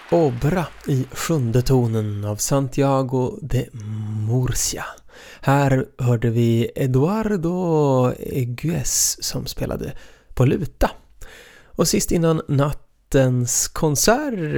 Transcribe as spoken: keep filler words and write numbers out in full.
Obra i sjunde tonen av Santiago de Murcia. Här hörde vi Eduardo Egues som spelade på luta. Och sist innan nattens konsert